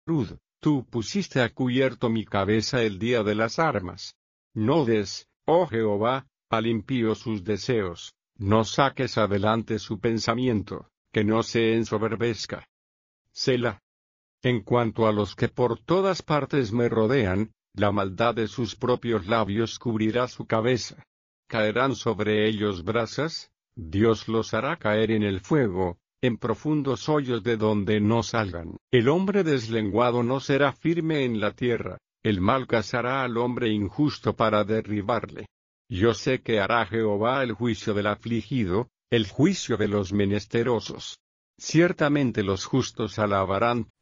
Rud, tú pusiste a cubierto mi cabeza el día de las armas. No des, oh Jehová, al impío sus deseos, no saques adelante su pensamiento, que no se ensoberbezca. Selah. En cuanto a los que por todas partes me rodean, la maldad de sus propios labios cubrirá su cabeza. Caerán sobre ellos brasas, Dios los hará caer en el fuego, en profundos hoyos de donde no salgan. El hombre deslenguado no será firme en la tierra, el mal cazará al hombre injusto para derribarle. Yo sé que hará Jehová el juicio del afligido, el juicio de los menesterosos. Ciertamente los justos alabarán